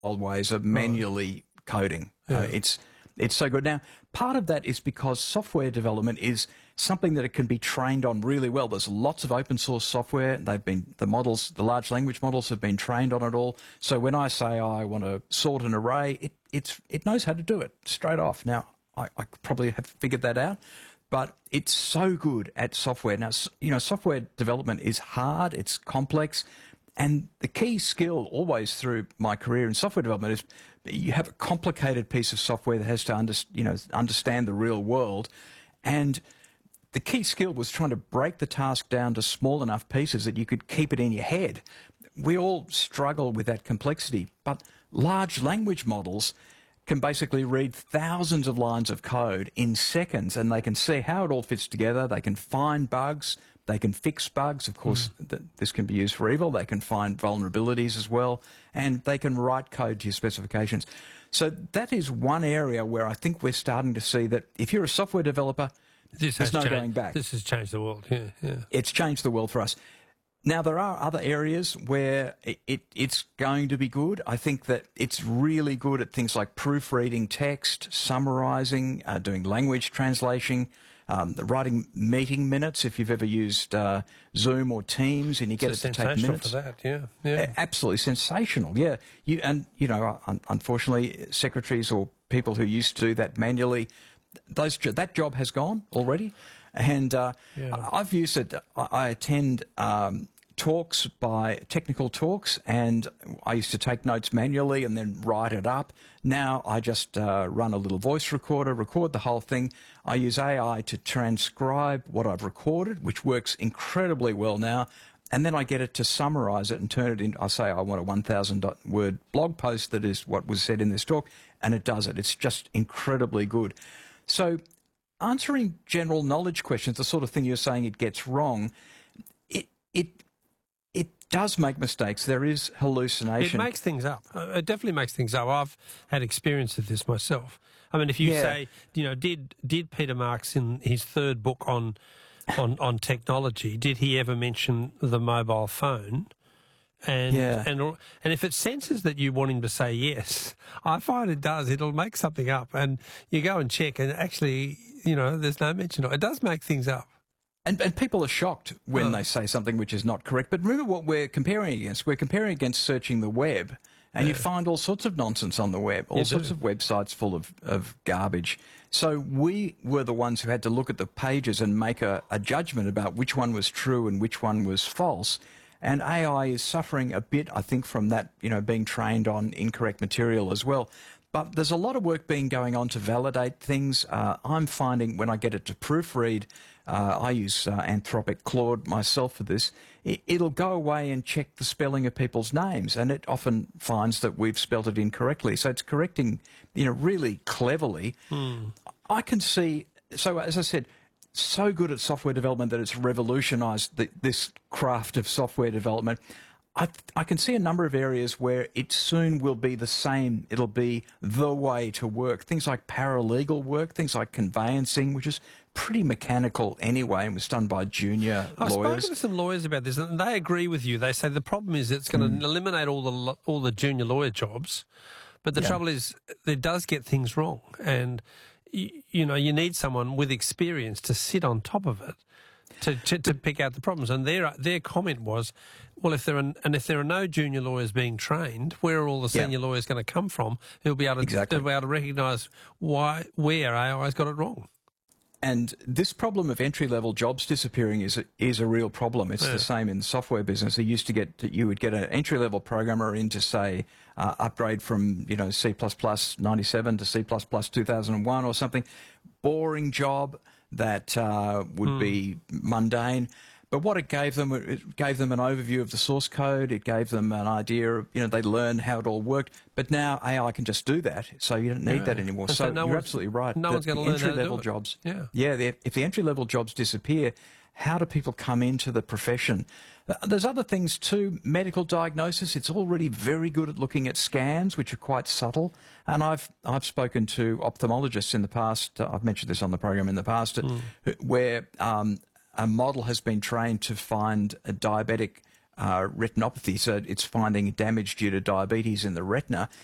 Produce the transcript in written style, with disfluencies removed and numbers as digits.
old ways of manually coding. It's so good. Now, part of that is because software development is something that it can be trained on really well. There's lots of open source software. The large language models have been trained on it all. So when I say I want to sort an array, it knows how to do it straight off. Now, I probably have figured that out, but it's so good at software. Now, software development is hard, it's complex, and the key skill always through my career in software development is you have a complicated piece of software that has to understand the real world, and the key skill was trying to break the task down to small enough pieces that you could keep it in your head. We all struggle with that complexity, but large language models can basically read thousands of lines of code in seconds, and they can see how it all fits together. They can find bugs. They can fix bugs. Of course, this can be used for evil. They can find vulnerabilities as well, and they can write code to your specifications. So that is one area where I think we're starting to see that if you're a software developer, there's no going back. This has changed the world, yeah. It's changed the world for us. Now, there are other areas where it's going to be good. I think that it's really good at things like proofreading text, summarizing, doing language translation, writing meeting minutes if you've ever used Zoom or Teams and you get it to take minutes. For that, yeah. Absolutely sensational, yeah. Unfortunately, secretaries or people who used to do that manually, that job has gone already. And I've used it. I attend technical talks, and I used to take notes manually and then write it up. Now I just run a little voice recorder, record the whole thing. I use AI to transcribe what I've recorded, which works incredibly well now. And then I get it to summarize it and turn it into, I say I want a 1,000-word blog post that is what was said in this talk, and it does it. It's just incredibly good. So answering general knowledge questions, the sort of thing you're saying it gets wrong, it does make mistakes. There is hallucination. It makes things up. It definitely makes things up. I've had experience of this myself. I mean, if you say, did Peter Marks in his third book on technology, did he ever mention the mobile phone? And if it senses that you want him to say yes, I find it does. It'll make something up, and you go and check, and actually, there's no mention of it. It does make things up. And people are shocked when they say something which is not correct. But remember what we're comparing against. We're comparing against searching the web, and you find all sorts of nonsense on the web, all sorts of websites full of garbage. So we were the ones who had to look at the pages and make a judgment about which one was true and which one was false. And AI is suffering a bit, I think, from that, being trained on incorrect material as well. But there's a lot of work going on to validate things. I'm finding when I get it to proofread, I use Anthropic Claude myself for this, it'll go away and check the spelling of people's names, and it often finds that we've spelt it incorrectly. So it's correcting, really cleverly. I can see, so as I said, so good at software development that it's revolutionized this craft of software development. I can see a number of areas where it soon will be the same. It'll be the way to work. Things like paralegal work, things like conveyancing, which is pretty mechanical anyway and was done by junior lawyers. I've spoken to some lawyers about this, and they agree with you. They say the problem is it's going to eliminate all the junior lawyer jobs, but the trouble is it does get things wrong, and you need someone with experience to sit on top of it to pick out the problems. And their comment was, well, if there are no junior lawyers being trained, where are all the senior lawyers going to come from who'll be able to recognise where AI's got it wrong? And this problem of entry-level jobs disappearing is a real problem. It's the same in the software business. You would get an entry-level programmer in to, say, upgrade from C++ 97 to C++ 2001 or something. Boring job that would be mundane. But what it gave them an overview of the source code. It gave them an idea of, they learned how it all worked. But now AI can just do that, so you don't need that anymore. So you're absolutely right. No one's going to learn how to do it. Jobs. If the entry-level jobs disappear, how do people come into the profession? There's other things too. Medical diagnosis, it's already very good at looking at scans, which are quite subtle. And I've spoken to ophthalmologists in the past. I've mentioned this on the program in the past, where a model has been trained to find a diabetic retinopathy, so it's finding damage due to diabetes in the retina,